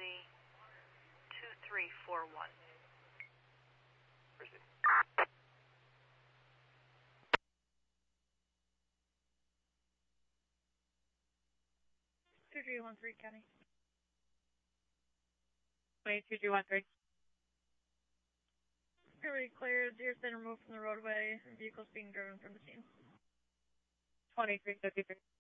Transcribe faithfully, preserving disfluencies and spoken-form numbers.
County two three four one. Where's it? two three one three County. two three one three. Already cleared. Deer's been removed from the roadway. Vehicles being driven from the scene. twenty-three fifty-three.